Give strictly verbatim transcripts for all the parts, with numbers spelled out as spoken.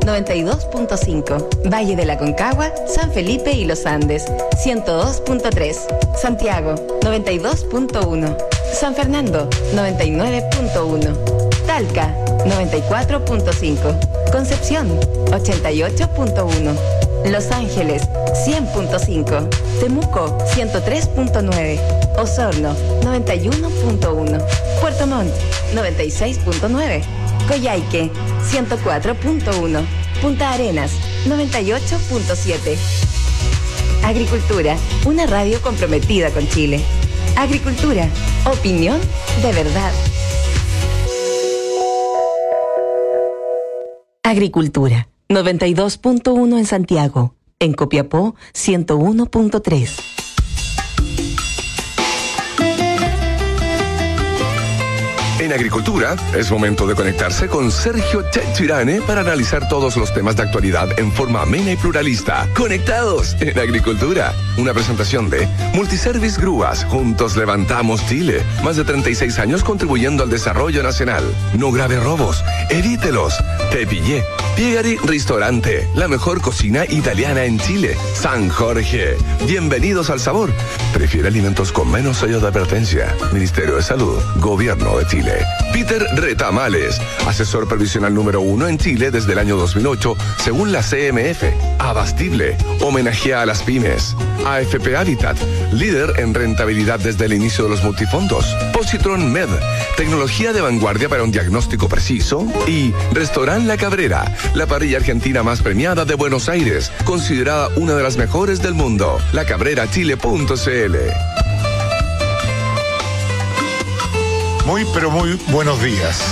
noventa y dos punto cinco. Valle de la Concagua, San Felipe y Los Andes, ciento dos punto tres. Santiago, noventa y dos punto uno. San Fernando, noventa y nueve punto uno. Talca, noventa y cuatro punto cinco. Concepción, ochenta y ocho punto uno. Los Ángeles, cien punto cinco. Temuco, ciento tres punto nueve. Osorno, noventa y uno punto uno. Puerto Montt, noventa y seis punto nueve. Coyhaique, ciento cuatro punto uno. Punta Arenas, noventa y ocho punto siete. Agricultura, una radio comprometida con Chile. Agricultura, opinión de verdad. Agricultura, noventa y dos punto uno en Santiago. En Copiapó, ciento uno punto tres. En Agricultura, es momento de conectarse con Sergio Chechirane para analizar todos los temas de actualidad en forma amena y pluralista. Conectados en Agricultura. Una presentación de Multiservice Grúas. Juntos levantamos Chile. Más de treinta y seis años contribuyendo al desarrollo nacional. No grave robos. Evítelos. Te pillé. Piegari Ristorante. La mejor cocina italiana en Chile. San Jorge. Bienvenidos al sabor. Prefiere alimentos con menos sello de advertencia. Ministerio de Salud. Gobierno de Chile. Peter Retamales, asesor previsional número uno en Chile desde el año dos mil ocho, según la C M F. Abastible, homenajea a las pymes. A F P Habitat, líder en rentabilidad desde el inicio de los multifondos. Positron Med, tecnología de vanguardia para un diagnóstico preciso. Y Restaurant La Cabrera, la parrilla argentina más premiada de Buenos Aires, considerada una de las mejores del mundo. la cabrera chile punto c l. Muy, pero muy buenos días.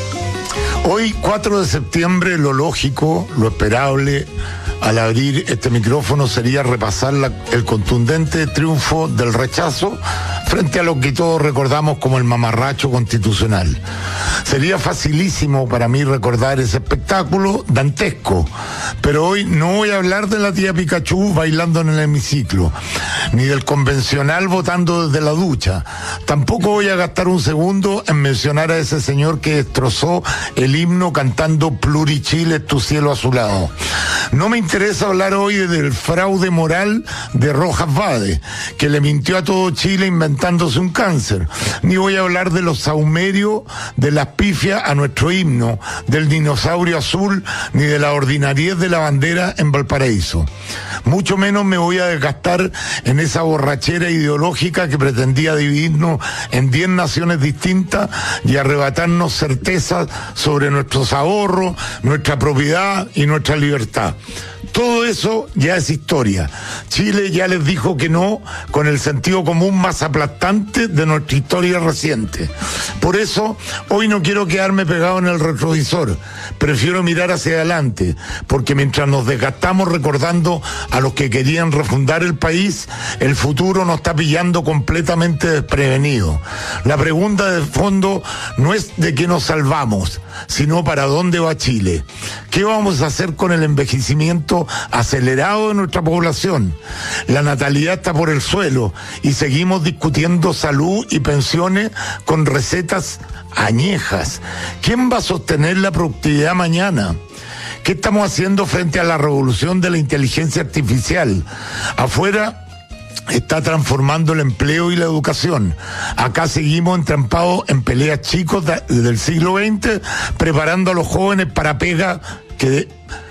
Hoy, cuatro de septiembre, lo lógico, lo esperable, al abrir este micrófono sería repasar la, el contundente triunfo del rechazo frente a lo que todos recordamos como el mamarracho constitucional. Sería facilísimo para mí recordar ese espectáculo dantesco, pero hoy no voy a hablar de la tía Pikachu bailando en el hemiciclo, ni del convencional votando desde la ducha. Tampoco voy a gastar un segundo en mencionar a ese señor que destrozó el himno cantando Plurichile, tu cielo azulado. No me interesa hablar hoy del fraude moral de Rojas Vade, que le mintió a todo Chile inventándose un cáncer. Ni voy a hablar de los saumerios, de las pifias a nuestro himno, del dinosaurio azul, ni de la ordinariez de la bandera en Valparaíso. Mucho menos me voy a desgastar en esa borrachera ideológica que pretendía dividirnos en diez naciones distintas y arrebatarnos certezas sobre nuestros ahorros, nuestra propiedad y nuestra libertad. Todo eso ya es historia. Chile ya les dijo que no con el sentido común más aplastante de nuestra historia reciente. Por eso, hoy no quiero quedarme pegado en el retrovisor. Prefiero mirar hacia adelante, porque mientras nos desgastamos recordando a los que querían refundar el país, el futuro nos está pillando completamente desprevenido. La pregunta de fondo no es de qué nos salvamos, sino para dónde va Chile. ¿Qué vamos a hacer con el envejecimiento acelerado de nuestra población? La natalidad está por el suelo y seguimos discutiendo salud y pensiones con recetas añejas. ¿Quién va a sostener la productividad mañana? ¿Qué estamos haciendo frente a la revolución de la inteligencia artificial? Afuera está transformando el empleo y la educación. Acá seguimos entrampados en peleas chicos de, del siglo veinte, preparando a los jóvenes para pegas que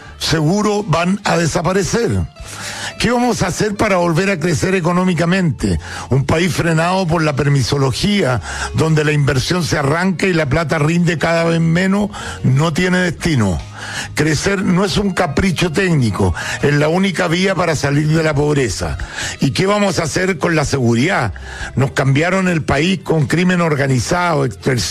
seguro van a desaparecer. ¿Qué vamos a hacer para volver a crecer económicamente? Un país frenado por la permisología, donde la inversión se arranca y la plata rinde cada vez menos, no tiene destino. Crecer no es un capricho técnico, es la única vía para salir de la pobreza. ¿Y qué vamos a hacer con la seguridad? Nos cambiaron el país con crimen organizado,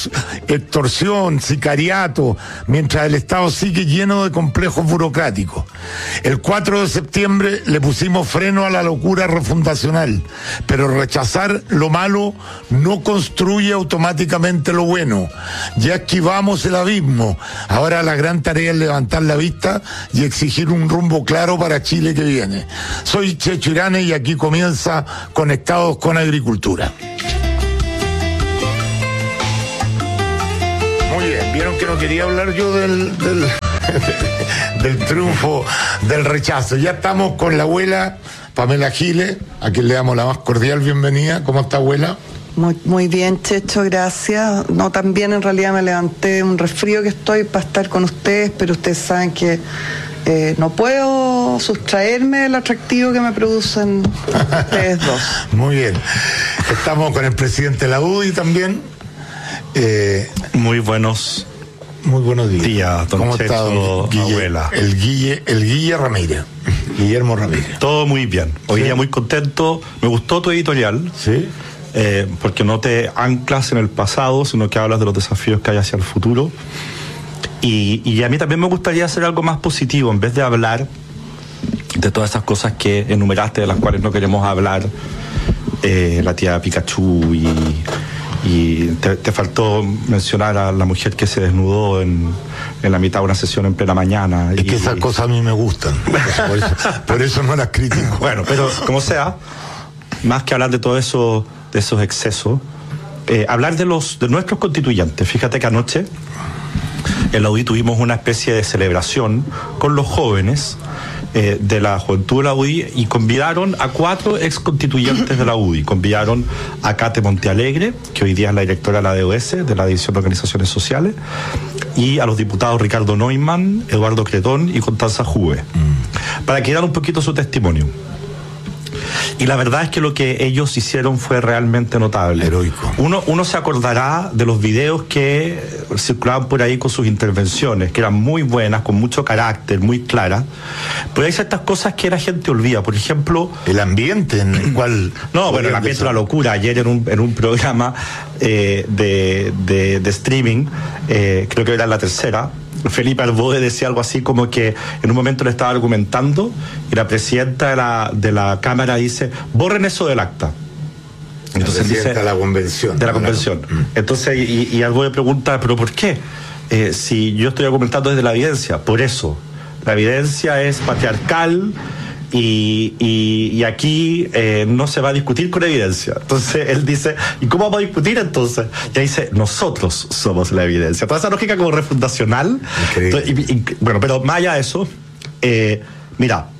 extorsión, sicariato, mientras el Estado sigue lleno de complejos burocráticos. El cuatro de septiembre le pusimos freno a la locura refundacional, pero rechazar lo malo no construye automáticamente lo bueno. Ya esquivamos el abismo, ahora la gran tarea es levantar la vista y exigir un rumbo claro para Chile que viene. Soy Checho Irane y aquí comienza Conectados con Agricultura. Muy bien, vieron que no quería hablar yo del, del del triunfo del rechazo. Ya estamos con la abuela Pamela Giles, a quien le damos la más cordial bienvenida. ¿Cómo está, abuela? Muy, muy bien, Checho, gracias. No tan bien, en realidad me levanté de un resfrío que estoy para estar con ustedes, pero ustedes saben que eh, no puedo sustraerme del atractivo que me producen ustedes dos. Muy bien. Estamos con el presidente de la U D I también. Eh, muy buenos muy buenos días. días, don ¿Cómo Checho, está, don Guille, abuela? El Guille, el Guille Ramírez. Guillermo Ramírez. Todo muy bien. Hoy ¿Sí? día muy contento. Me gustó tu editorial. Sí. Eh, porque no te anclas en el pasado, sino que hablas de los desafíos que hay hacia el futuro. Y, y a mí también me gustaría hacer algo más positivo, en vez de hablar de todas esas cosas que enumeraste, de las cuales no queremos hablar, eh, la tía Pikachu y, y te, te faltó mencionar a la mujer que se desnudó en, en la mitad de una sesión en plena mañana. Es y, que esas cosas a mí me gustan, por eso, por eso, por eso no las critico. Bueno, pero como sea, más que hablar de todo eso, de esos excesos, eh, hablar de los de nuestros constituyentes. Fíjate que anoche en la U D I tuvimos una especie de celebración con los jóvenes eh, de la juventud de la U D I y convidaron a cuatro ex constituyentes de la U D I. Convidaron a Kate Montealegre, que hoy día es la directora de la D O S, de la División de Organizaciones Sociales, y a los diputados Ricardo Neumann, Eduardo Cretón y Constanza Juve, mm. para que dieran un poquito su testimonio. Y la verdad es que lo que ellos hicieron fue realmente notable. Heroico. Uno, uno se acordará de los videos que circulaban por ahí con sus intervenciones, que eran muy buenas, con mucho carácter, muy claras. Pero hay ciertas cosas que la gente olvida. Por ejemplo... El ambiente en el cual... No, bueno, el ambiente es una locura. Ayer en un, en un programa eh, de, de, de streaming, eh, creo que era la tercera, Felipe Arbode decía algo así como que en un momento le estaba argumentando y la presidenta de la, de la Cámara dice, borren eso del acta. Entonces dice, de la convención. De la convención. Mm. Entonces, y, y Arbode pregunta, ¿pero por qué? Eh, si yo estoy argumentando desde la evidencia, por eso. La evidencia es patriarcal y, y, y aquí eh, no se va a discutir con evidencia. Entonces él dice, ¿y cómo vamos a discutir entonces? Y ahí dice, nosotros somos la evidencia. Toda esa lógica como refundacional. Entonces, y, y, bueno, pero más allá de eso, eh, mira,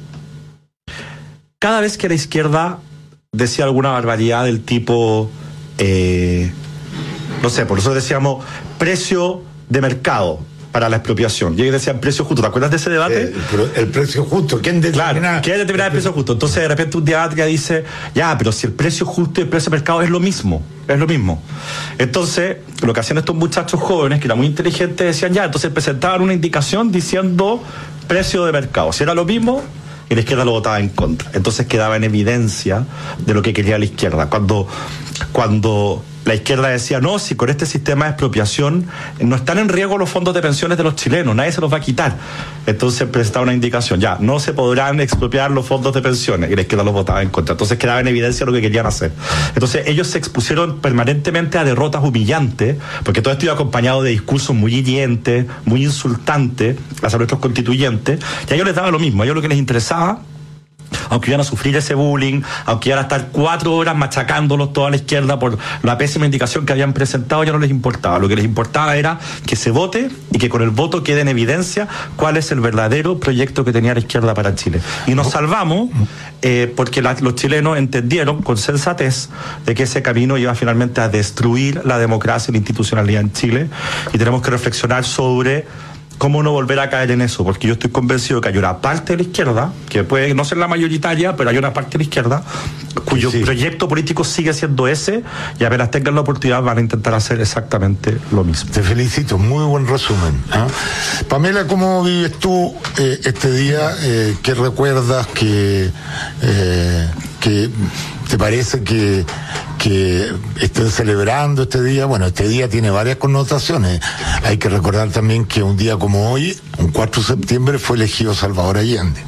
cada vez que la izquierda decía alguna barbaridad del tipo, eh, no sé, por eso decíamos precio de mercado para la expropiación. Y ellos decían precio justo. ¿Te acuerdas de ese debate? El, el precio justo. ¿Quién determina? Claro, ¿quién determina el precio justo? Entonces de repente un día dice, ya, pero si el precio justo y el precio de mercado es lo mismo, es lo mismo. Entonces, lo que hacían estos muchachos jóvenes, que eran muy inteligentes, decían ya, entonces presentaban una indicación diciendo precio de mercado. Si era lo mismo, y la izquierda lo votaba en contra. Entonces quedaba en evidencia de lo que quería la izquierda. Cuando, cuando la izquierda decía, no, si con este sistema de expropiación no están en riesgo los fondos de pensiones de los chilenos, nadie se los va a quitar. Entonces presentaba una indicación, ya, no se podrán expropiar los fondos de pensiones, y la izquierda los votaba en contra. Entonces quedaba en evidencia lo que querían hacer. Entonces ellos se expusieron permanentemente a derrotas humillantes, porque todo esto iba acompañado de discursos muy hirientes, muy insultantes hacia nuestros constituyentes, y a ellos les daba lo mismo. A ellos lo que les interesaba, aunque iban a sufrir ese bullying, aunque iban a estar cuatro horas machacándolos toda la izquierda por la pésima indicación que habían presentado, ya no les importaba. Lo que les importaba era que se vote y que con el voto quede en evidencia cuál es el verdadero proyecto que tenía la izquierda para Chile. Y nos salvamos eh, porque la, los chilenos entendieron con sensatez de que ese camino iba finalmente a destruir la democracia y la institucionalidad en Chile, y tenemos que reflexionar sobre cómo no volver a caer en eso, porque yo estoy convencido que hay una parte de la izquierda, que puede no ser la mayoritaria, pero hay una parte de la izquierda cuyo sí. proyecto político sigue siendo ese, y apenas tengan la oportunidad van a intentar hacer exactamente lo mismo. Te felicito, muy buen resumen. ¿eh? Pamela, ¿cómo vives tú eh, este día? Eh, ¿Qué recuerdas? ¿Qué, eh, qué te parece que, que estén celebrando este día? Bueno, este día tiene varias connotaciones. Hay que recordar también que un día como hoy, un cuatro de septiembre, fue elegido Salvador Allende.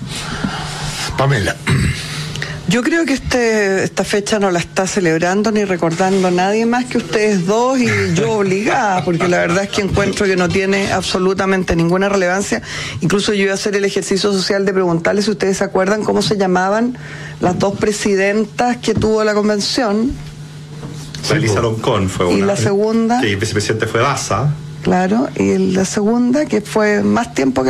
Pamela. Yo creo que este, esta fecha no la está celebrando ni recordando nadie más que ustedes dos, y yo obligada, porque la verdad es que encuentro que no tiene absolutamente ninguna relevancia. Incluso yo iba a hacer el ejercicio social de preguntarles si ustedes se acuerdan cómo se llamaban las dos presidentas que tuvo la convención. Elisa Loncón fue una. Y la segunda. Que el vicepresidente fue Daza. Claro, y la segunda, que fue más tiempo que